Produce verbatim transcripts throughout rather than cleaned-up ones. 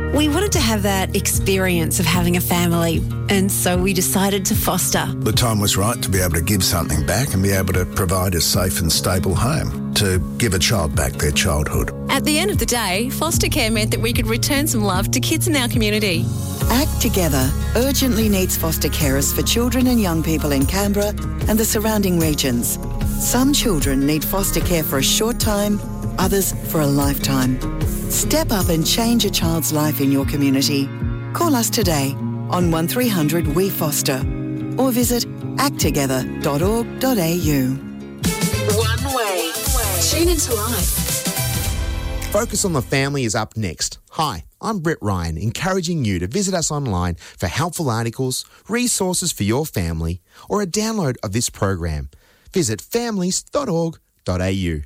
We wanted to have that experience of having a family, and so we decided to foster. The time was right to be able to give something back and be able to provide a safe and stable home, to give a child back their childhood. At the end of the day, foster care meant that we could return some love to kids in our community. Act Together urgently needs foster carers for children and young people in Canberra and the surrounding regions. Some children need foster care for a short time, others for a lifetime. Step up and change a child's life in your community. Call us today on one three hundred W E FOSTER or visit act together dot org dot a u. One way. Tune into life. Focus on the Family is up next. Hi, I'm Brett Ryan, encouraging you to visit us online for helpful articles, resources for your family, or a download of this program. Visit families dot org dot a u.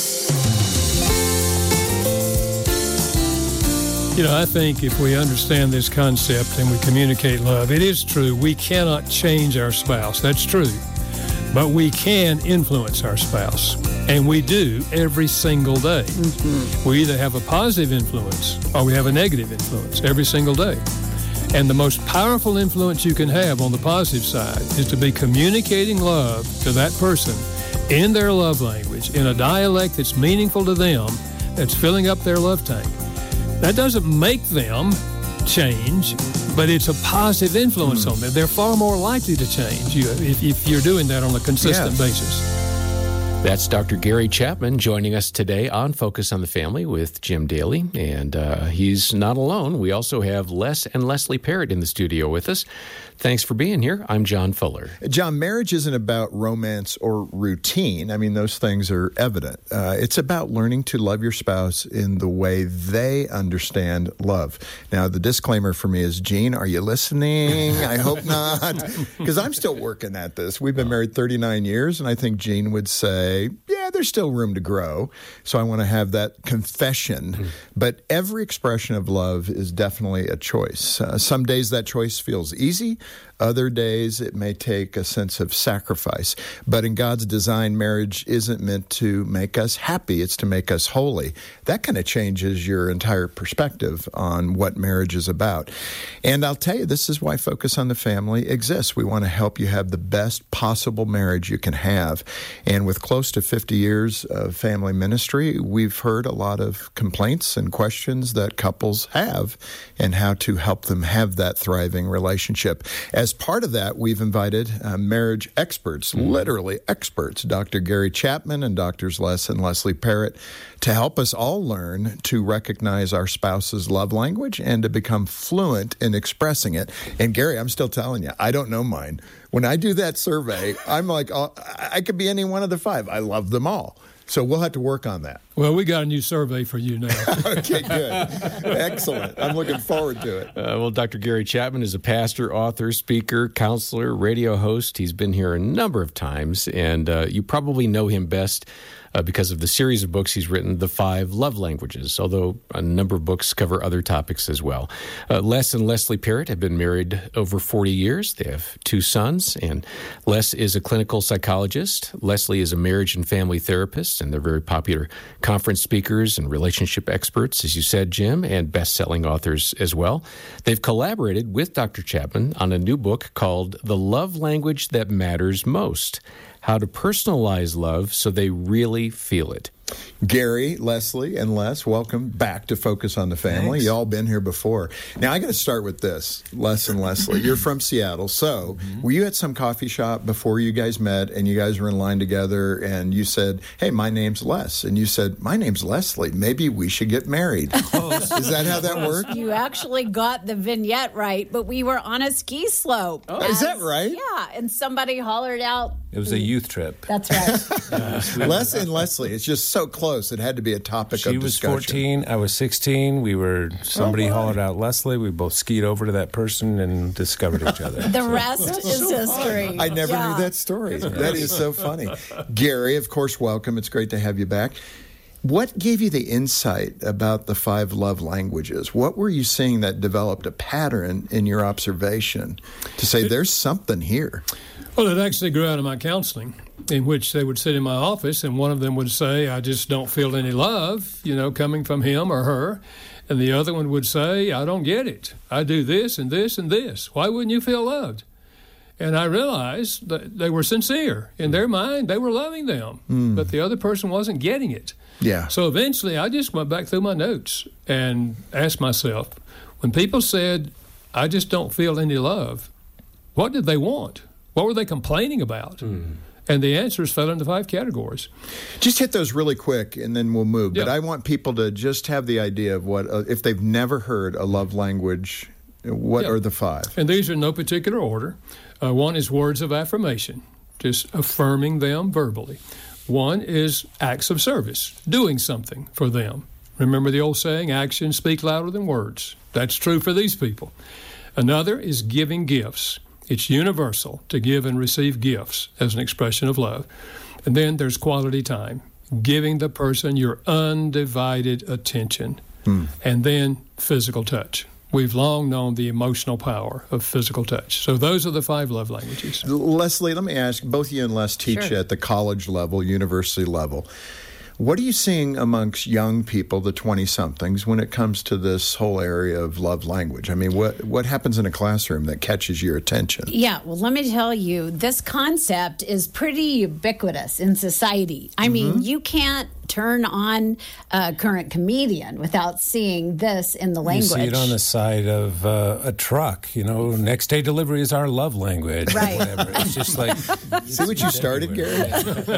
You know, I think if we understand this concept and we communicate love, it is true, we cannot change our spouse. That's true. But we can influence our spouse. And we do every single day. Mm-hmm. We either have a positive influence or we have a negative influence every single day. And the most powerful influence you can have on the positive side is to be communicating love to that person in their love language, in a dialect that's meaningful to them, that's filling up their love tank. That doesn't make them change, but it's a positive influence mm. on them. They're far more likely to change you if, if you're doing that on a consistent yes. basis. That's Doctor Gary Chapman joining us today on Focus on the Family with Jim Daly. And uh, he's not alone. We also have Les and Leslie Parrott in the studio with us. Thanks for being here. I'm John Fuller. John, marriage isn't about romance or routine. I mean, those things are evident. Uh, it's about learning to love your spouse in the way they understand love. Now, the disclaimer for me is, Gene, are you listening? I hope not, because I'm still working at this. We've been married thirty-nine years, and I think Gene would say, yeah, there's still room to grow. So I want to have that confession. Mm-hmm. But every expression of love is definitely a choice. Uh, some days that choice feels easy. Other days, it may take a sense of sacrifice. But in God's design, marriage isn't meant to make us happy. It's to make us holy. That kind of changes your entire perspective on what marriage is about. And I'll tell you, this is why Focus on the Family exists. We want to help you have the best possible marriage you can have. And with close to fifty years of family ministry, we've heard a lot of complaints and questions that couples have and how to help them have that thriving relationship. As part of that, we've invited uh, marriage experts, mm. literally experts, Doctor Gary Chapman and Doctors Les and Leslie Parrott, to help us all learn to recognize our spouse's love language and to become fluent in expressing it. And Gary, I'm still telling you, I don't know mine. When I do that survey, I'm like, oh, I could be any one of the five. I love them all. So we'll have to work on that. Well, we got a new survey for you now. Okay, good. Excellent. I'm looking forward to it. Uh, well, Doctor Gary Chapman is a pastor, author, speaker, counselor, radio host. He's been here a number of times, and uh, you probably know him best uh, because of the series of books he's written, The Five Love Languages, although a number of books cover other topics as well. Uh, Les and Leslie Parrott have been married over forty years. They have two sons, and Les is a clinical psychologist. Leslie is a marriage and family therapist, and they're very popular conference speakers and relationship experts, as you said, Jim, and best-selling authors as well. They've collaborated with Doctor Chapman on a new book called The Love Language That Matters Most: How to Personalize Love So They Really Feel It. Gary, Leslie, and Les, welcome back to Focus on the Family. Thanks. You all been here before. Now, I got to start with this. Les and Leslie, you're from Seattle. So, mm-hmm. were you at some coffee shop before you guys met and you guys were in line together and you said, hey, my name's Les. And you said, my name's Leslie. Maybe we should get married. Close. Is that how that worked? You actually got the vignette right, but we were on a ski slope. Oh, as, is that right? Yeah, and somebody hollered out. It was a youth trip. That's right. uh, Les and Leslie, it's just so close. It had to be a topic she of discussion. She was fourteen. I was sixteen. We were, somebody oh, hollered out Leslie. We both skied over to that person and discovered each other. The so. rest is so history. I never yeah. knew that story. That is so funny. Gary, of course, welcome. It's great to have you back. What gave you the insight about the five love languages? What were you seeing that developed a pattern in your observation to say there's something here? Well, it actually grew out of my counseling, in which they would sit in my office, and one of them would say, I just don't feel any love, you know, coming from him or her. And the other one would say, I don't get it. I do this and this and this. Why wouldn't you feel loved? And I realized that they were sincere. In their mind, they were loving them, mm. but the other person wasn't getting it. Yeah. So eventually, I just went back through my notes and asked myself, when people said, I just don't feel any love, what did they want? What were they complaining about? Mm. And the answers fell into five categories. Just hit those really quick, and then we'll move. Yep. But I want people to just have the idea of what, uh, if they've never heard a love language, what yep. are the five? And these are in no particular order. Uh, one is words of affirmation, just affirming them verbally. One is acts of service, doing something for them. Remember the old saying, actions speak louder than words. That's true for these people. Another is giving gifts. It's universal to give and receive gifts as an expression of love. And then there's quality time, giving the person your undivided attention. Hmm. And then physical touch. We've long known the emotional power of physical touch. So those are the five love languages. Leslie, let me ask, both you and Les teach Sure. at the college level, university level. What are you seeing amongst young people, the twenty-somethings, when it comes to this whole area of love language? I mean, what what happens in a classroom that catches your attention? Yeah, well, let me tell you, this concept is pretty ubiquitous in society. I mm-hmm. mean, you can't turn on a current comedian without seeing this in the language. You see it on the side of uh, a truck. You know, next day delivery is our love language. Right. Or whatever. It's just like... See what you started, Gary?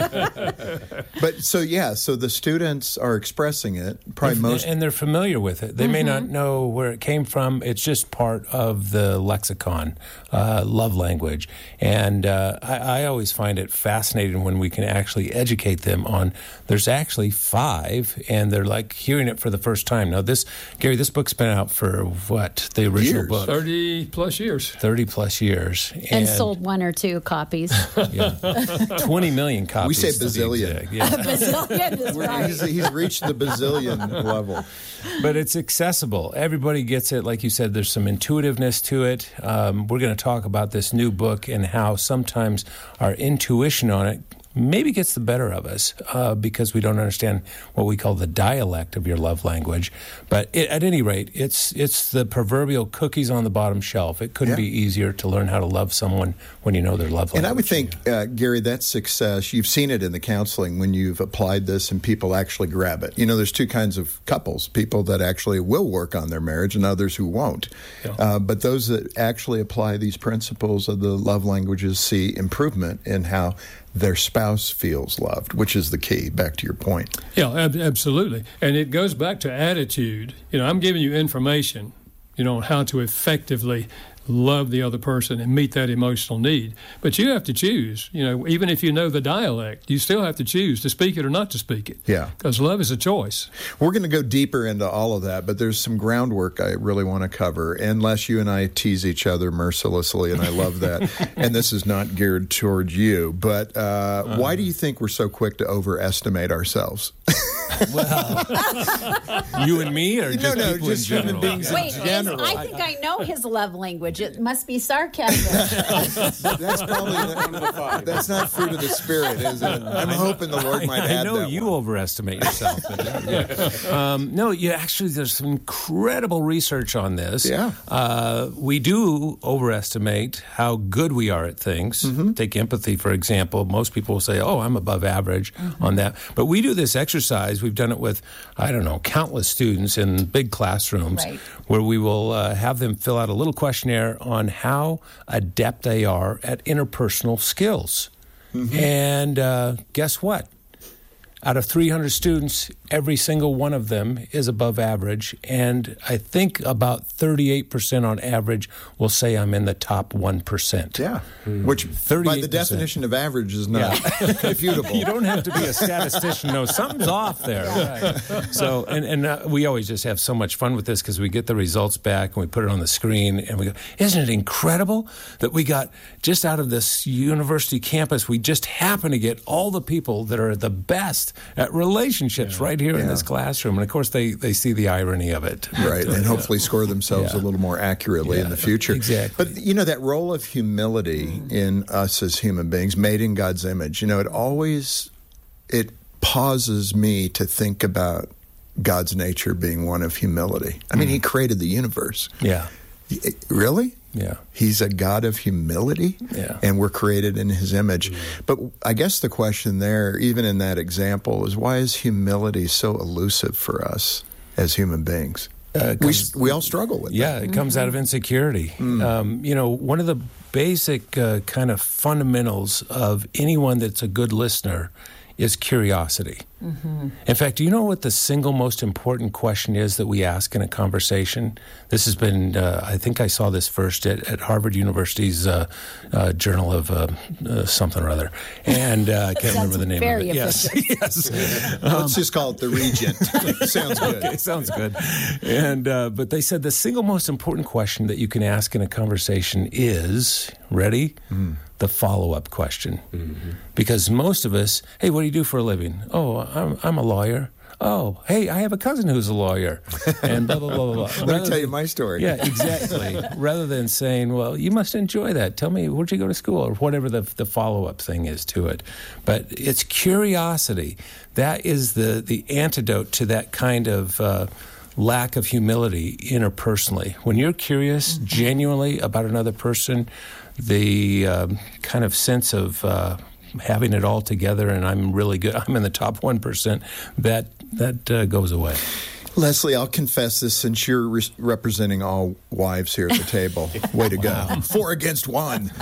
But so, yeah, so the students are expressing it. Probably and, most... and they're familiar with it. They mm-hmm. may not know where it came from. It's just part of the lexicon, uh, love language. And uh, I, I always find it fascinating when we can actually educate them on there's actually five, and they're like hearing it for the first time. Now, this, Gary, this book's been out for what? The original years. book? thirty plus years. thirty plus years. And, and sold one or two copies. Yeah. twenty million copies. We say bazillion. Yeah. bazillion is right. He's, he's reached the bazillion level. But it's accessible. Everybody gets it. Like you said, there's some intuitiveness to it. Um, we're going to talk about this new book and how sometimes our intuition on it maybe gets the better of us uh, because we don't understand what we call the dialect of your love language. But it, at any rate, it's it's the proverbial cookies on the bottom shelf. It couldn't yeah. be easier to learn how to love someone when you know their love language. And I would think, uh, Gary, that's success. You've seen it in the counseling when you've applied this and people actually grab it. You know, there's two kinds of couples, people that actually will work on their marriage and others who won't. Yeah. Uh, but those that actually apply these principles of the love languages see improvement in how their spouse feels loved, which is the key, back to your point. Yeah, ab- absolutely. And it goes back to attitude. You know, I'm giving you information, you know, on how to effectively love the other person and meet that emotional need. But you have to choose. You know, even if you know the dialect, you still have to choose to speak it or not to speak it. Yeah. Because love is a choice. We're going to go deeper into all of that, but there's some groundwork I really want to cover. Unless you and I tease each other mercilessly, and I love that. And this is not geared towards you. But uh, uh, why do you think we're so quick to overestimate ourselves? Well, you and me, or just no, no, people just in human general? beings Wait, in general. I think I know his love language. It must be sarcasm. That's probably the, that's not fruit of the spirit, is it? I'm hoping the Lord might I, I add know that you one. overestimate yourself. But, yeah. um, no, you actually, there's some incredible research on this. Yeah. Uh, we do overestimate how good we are at things. Mm-hmm. Take empathy, for example. Most people will say, oh, I'm above average mm-hmm. on that. But we do this exercise. We've done it with, I don't know, countless students in big classrooms right. where we will uh, have them fill out a little questionnaire on how adept they are at interpersonal skills. Mm-hmm. And uh, guess what? Out of three hundred students, every single one of them is above average. And I think about thirty-eight percent on average will say I'm in the top one percent. Yeah, mm. which by the definition of average is not yeah. computable. You don't have to be a statistician. No, something's off there. Right. So, and, and uh, we always just have so much fun with this because we get the results back and we put it on the screen and we go, isn't it incredible that we got just out of this university campus, we just happen to get all the people that are the best at relationships yeah. right here yeah. in this classroom. And of course, they, they see the irony of it. Right, and hopefully score themselves yeah. a little more accurately yeah. in the future. Exactly. But, you know, that role of humility in us as human beings, made in God's image, you know, it always, it pauses me to think about God's nature being one of humility. I mean, he created the universe. Yeah. Really? Yeah. He's a God of humility, yeah. and we're created in his image. Mm-hmm. But I guess the question there, even in that example, is why is humility so elusive for us as human beings? Uh, comes, we, we all struggle with yeah, that. Yeah, it comes out of insecurity. Mm. Um, you know, one of the basic uh, kind of fundamentals of anyone that's a good listener is curiosity. Mm-hmm. In fact, do you know what the single most important question is that we ask in a conversation? This has been, uh, I think I saw this first at, at Harvard University's uh, uh, Journal of uh, uh, something or other. And uh, I can't remember the name very of it. Yes, yes. Um, Let's just call it the Regent. Sounds good. Okay, sounds good. And uh, but they said the single most important question that you can ask in a conversation is, ready? Mm. The follow-up question. Mm-hmm. Because most of us, hey, what do you do for a living? Oh, I'm, I'm a lawyer. Oh, hey, I have a cousin who's a lawyer. And blah, blah, blah, blah, blah. Let me tell you my story. Yeah, exactly. Rather than saying, well, you must enjoy that. Tell me, where'd you go to school? Or whatever the, the follow-up thing is to it. But it's curiosity. That is the, the antidote to that kind of uh, lack of humility interpersonally. When you're curious mm-hmm. genuinely about another person, the um, kind of sense of uh, having it all together and I'm really good, I'm in the top one percent, that that uh, goes away. Leslie, I'll confess this since you're re- representing all wives here at the table. Way to go. Wow. Four against one.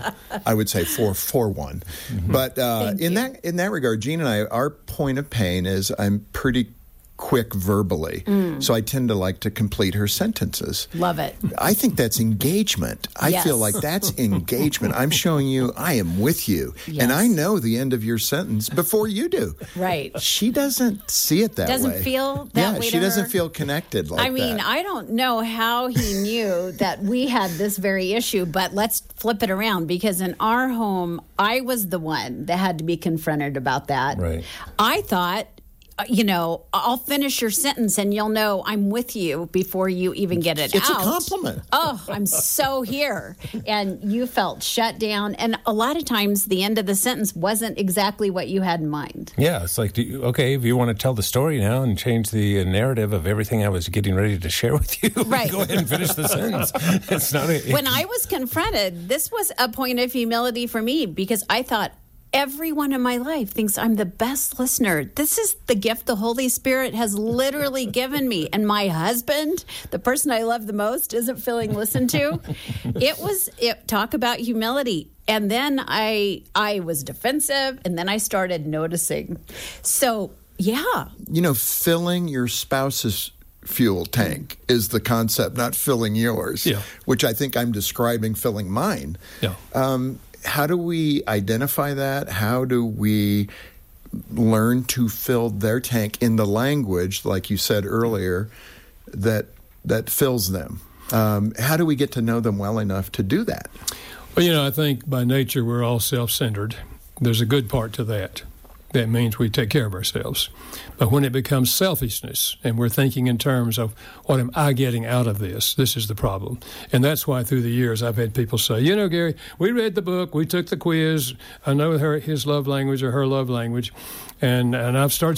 I would say four for one. Mm-hmm. But uh, in that in that regard, Jean and I, our point of pain is I'm pretty quick verbally. Mm. So I tend to like to complete her sentences. Love it. I think that's engagement. I yes. feel like that's engagement. I'm showing you I am with you. Yes. And I know the end of your sentence before you do. Right. She doesn't see it that doesn't way. Doesn't feel that yeah, way she to doesn't her. feel connected like that. I mean, that. I don't know how he knew that we had this very issue, but let's flip it around because in our home, I was the one that had to be confronted about that. Right. I thought, you know, I'll finish your sentence and you'll know I'm with you before you even get it it's out. It's a compliment. Oh, I'm so here. And you felt shut down. And a lot of times the end of the sentence wasn't exactly what you had in mind. Yeah, it's like, do you, okay, if you want to tell the story now and change the narrative of everything I was getting ready to share with you, right. go ahead and finish the sentence. It's not a, when I was confronted, this was a point of humility for me because I thought, everyone in my life thinks I'm the best listener. This is the gift the Holy Spirit has literally given me. And my husband, the person I love the most, isn't feeling listened to. It was it, talk about humility. And then I I was defensive, and then I started noticing. So, yeah. You know, filling your spouse's fuel tank is the concept, not filling yours, yeah. which I think I'm describing filling mine. Yeah. Um, How do we identify that? How do we learn to fill their tank in the language, like you said earlier, that that fills them? Um, how do we get to know them well enough to do that? Well, you know, I think by nature we're all self-centered. There's a good part to that. That means we take care of ourselves. But when it becomes selfishness and we're thinking in terms of what am I getting out of this, this is the problem. And that's why through the years I've had people say, you know, Gary, we read the book, we took the quiz, I know her his love language or her love language, and, and I've started